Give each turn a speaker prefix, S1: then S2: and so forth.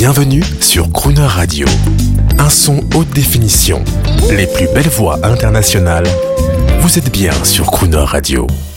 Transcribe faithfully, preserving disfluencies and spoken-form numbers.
S1: Bienvenue sur Crooner Radio. Un son haute définition. Les plus belles voix internationales. Vous êtes bien sur Crooner Radio.